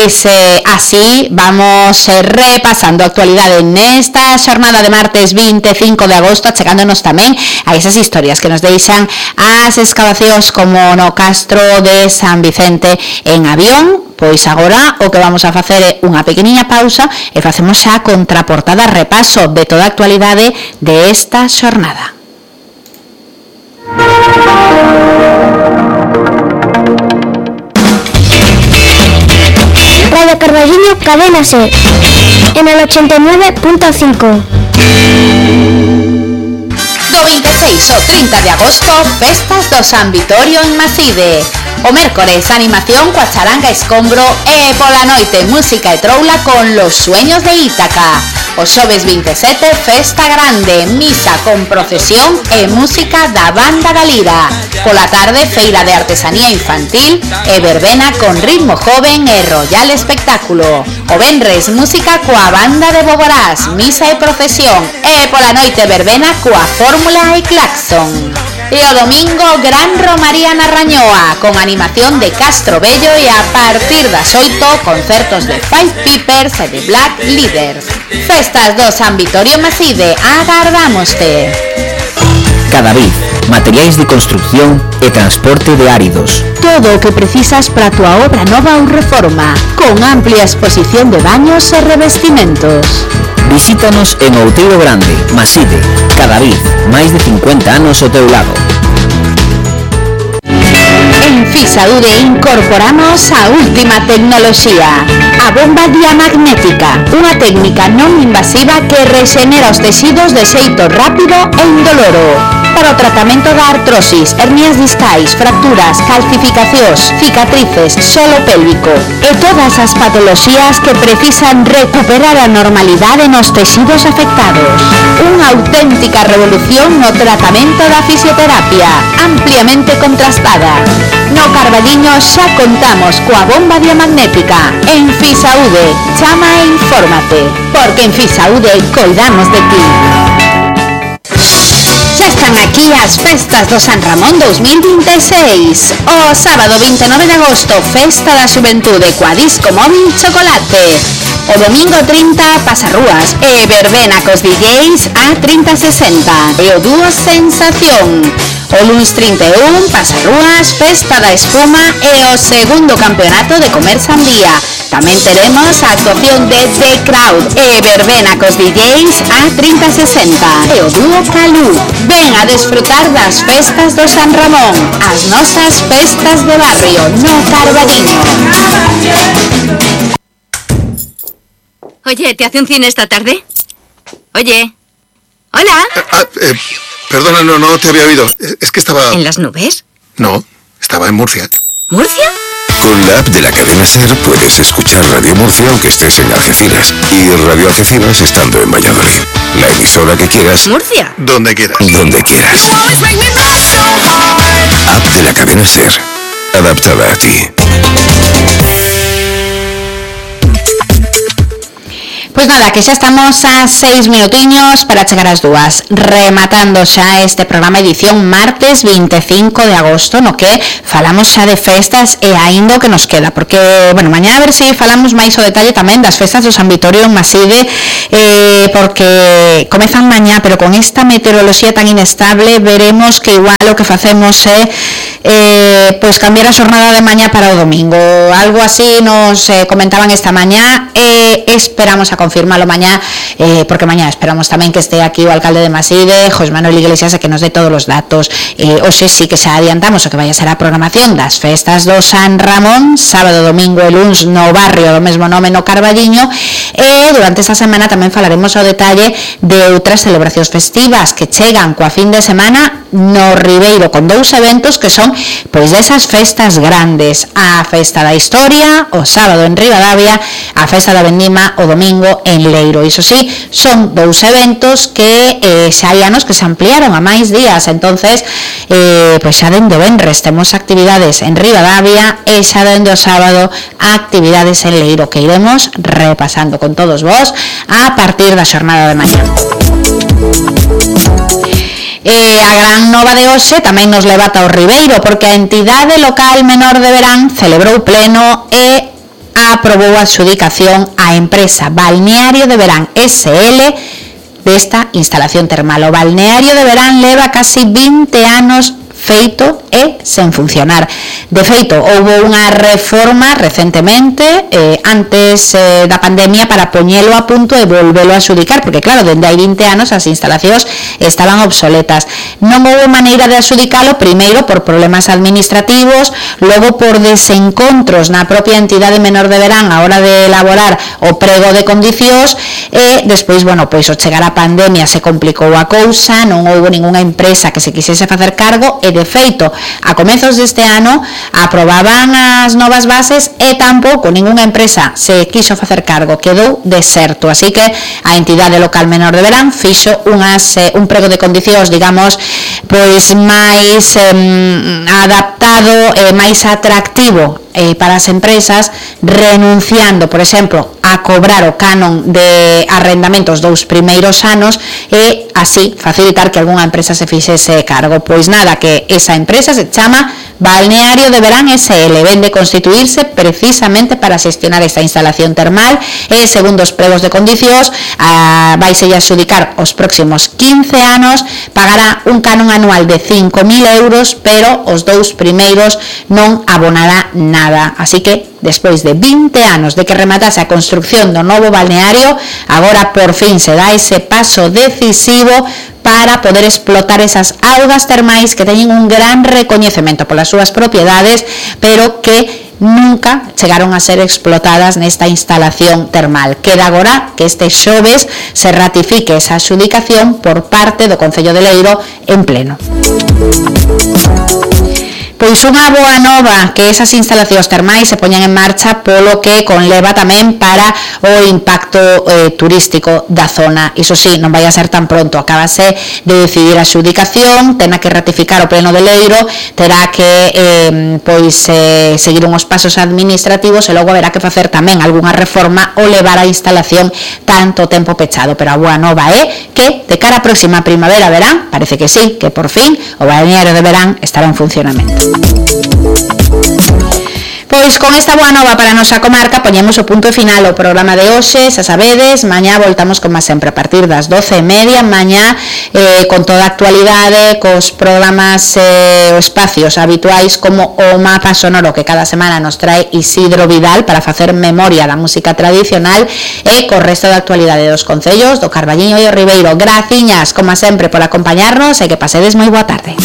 Pois así vamos repasando a actualidade nesta xornada de martes 25 de agosto, chegándonos tamén a esas historias que nos deixan as excavacións como no Castro de San Vicente en Avión. Pois agora o que vamos a facer é unha pequeniña pausa e facemos xa a contraportada repaso de toda a actualidade de esta xornada. Radio Carballiño, Cadena SER, en el 89.5. Do 26 ao 30 de agosto, festas do San Vitorio en Maside. O mércores, animación coa charanga Escombro e pola noite, música e troula con Los Sueños de Ítaca. O xoves 27, festa grande, misa con procesión e música da Banda da Lira. Pola tarde, feira de artesanía infantil e verbena con ritmo joven e royal espectáculo. O venres, música coa Banda de Boborás, misa e procesión. E pola noite, verbena coa Fórmula e Claxon. E o domingo, gran romaría na Rañoa, con animación de Castro Bello e a partir das 8, concertos de Five Pipers e de Black Leaders. Festas do San Vitorio Maside, agardámoste. Cadavid, materiais de construcción e transporte de áridos. Todo o que precisas para a tua obra nova ou reforma, con amplia exposición de baños e revestimentos. Visítanos en Outeiro Grande, Maside. Cadavid, máis de 50 anos ao teu lado. En Fisaúde incorporamos a última tecnoloxía, a bomba diamagnética, unha técnica non invasiva que rexenera os tecidos de xeito rápido e indoloro. Para o tratamento da artrosis, hernias discais, fracturas, calcificacións, cicatrices, solo pélvico e todas as patoloxías que precisan recuperar a normalidade nos tecidos afectados. Unha auténtica revolución no tratamento da fisioterapia, ampliamente contrastada. No Carballiño xa contamos coa bomba diamagnética. En Fisaúde, chama e infórmate, porque en Fisaúde coidamos de ti. Xa están aquí as festas do San Ramón 2026. O sábado 29 de agosto, festa da xuventude coa disco móvil Chocolate. O domingo 30, Pasarrúas e verbena cos DJs a 30-60 e o dúo Sensación. O luns 31, Pasarrúas, festa da espuma e o segundo campeonato de comer sandía. Tamén teremos a actuación de The Crowd e verbena cos DJs a 30-60 e o dúo Calú. Ven a desfrutar das festas do San Ramón, as nosas festas de barrio no Carballiño. Oye, ¿te hace un cine esta tarde? Oye. Hola. Perdona, no te había oído. Es que estaba... ¿En las nubes? No, estaba en Murcia. ¿Murcia? Con la app de la cadena SER puedes escuchar Radio Murcia aunque estés en Algeciras y Radio Algeciras estando en Valladolid. La emisora que quieras. ¿Murcia? Donde quieras. Donde quieras. App de la cadena SER. Adaptada a ti. Pois nada, que xa estamos a 6 minutiños para chegar ás 2, rematando xa este programa edición martes 25 de agosto, no que falamos xa de festas e aínda o que nos queda, porque, bueno, mañá a ver se falamos máis o detalle tamén das festas do San Vitorio en Maside, porque comezan mañá, pero con esta meteoroloxía tan inestable veremos que igual o que facemos é pois cambiar a xornada de mañá para o domingo, algo así nos comentaban esta mañá e esperamos a confirmalo mañá, porque mañá esperamos tamén que este aquí o alcalde de Maside, José Manuel Iglesias, que nos dé todos os datos. Hoxe sí que xa adiantamos o que vai a ser a programación das festas do San Ramón, sábado, domingo e luns no barrio do mesmo nome no Carballiño, e durante esta semana tamén falaremos ao detalle de outras celebracións festivas que chegan coa fin de semana no Ribeiro, con 2 eventos que son pois desas festas grandes, a Festa da Historia o sábado en Ribadavia, a Festa da Vendima o domingo en Leiro. Iso sí, son 2 eventos que xa hai anos que se ampliaron a máis días, entonces pois xa dende o venres temos actividades en Ribadavia e xa dende o sábado actividades en Leiro que iremos repasando con todos vos a partir da xornada de mañá. A gran nova de hoxe tamén nos leva ata o Ribeiro, porque a entidade local menor de Verán celebrou pleno e a aprobou a adxudicación á empresa Balneario de Verán SL desta instalación termal. O Balneario de Verán leva casi 20 anos feito e sen funcionar. De feito, houve unha reforma recentemente antes da pandemia para poñelo a punto e volvelo a adxudicar, porque claro, dende hai 20 anos as instalacións estaban obsoletas. Non houve maneira de adxudicalo, primeiro por problemas administrativos, logo por desencontros na propia entidade menor de Verán a hora de elaborar o prego de condicións e despois, bueno, pois ao chegar a pandemia se complicou a cousa, non houve ningunha empresa que se quixese facer cargo e de feito, a comezos deste ano aprobaban as novas bases e tampouco ningunha empresa se quixo facer cargo, quedou deserto, así que a entidade local menor de Verán fixo un prego de condicións, digamos, pois máis adaptado e máis atractivo para as empresas, renunciando, por exemplo, a cobrar o canon de arrendamento os 2 primeiros anos e así facilitar que algunha empresa se fixese cargo. Pois nada, que esa empresa se chama Balneario de Verán SL, vende constituirse precisamente para xestionar esta instalación termal e, segundo os pregos de condicións, vaise a adxudicar os próximos 15 anos, pagará un canon anual de 5.000 euros, pero os 2 primeiros non abonará nada. Así que, despois de 20 anos de que rematase a construcción do novo balneario, agora por fin se dá ese paso decisivo para poder explotar esas augas termais que teñen un gran recoñecemento polas súas propiedades, pero que nunca chegaron a ser explotadas nesta instalación termal. Queda agora que este xoves se ratifique esa adxudicación por parte do Concello de Leiro en pleno. Pois unha boa nova, que esas instalacións termais se poñan en marcha, polo que conleva tamén para o impacto turístico da zona. Iso sí, non vai a ser tan pronto, acabase de decidir a adxudicación, terá que ratificar o pleno de Leiro, terá que seguir uns pasos administrativos e logo haberá que facer tamén algunha reforma ou levar a instalación tanto tempo pechado. Pero a boa nova é que de cara a próxima primavera-verán, parece que sí, que por fin o balneario de Verán estará en funcionamento. Pois con esta boa nova para a nosa comarca poñemos o punto final ao programa de hoxe. Xa sabedes, mañá voltamos como sempre a partir das 12:30, mañá con toda a actualidade, cos programas ou espacios habituais como o mapa sonoro que cada semana nos trae Isidro Vidal para facer memoria da música tradicional e co resto da actualidade dos concellos do Carballiño e o Ribeiro. Graciñas, como sempre, por acompañarnos e que pasedes moi boa tarde.